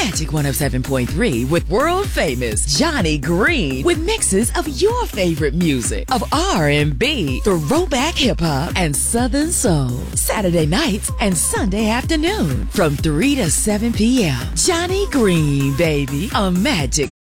Magic 107.3 with world famous Johnny Green with mixes of your favorite music of R&B, throwback hip hop, and Southern soul. Saturday nights and Sunday afternoon from 3 to 7 p.m. Johnny Green, baby, on Magic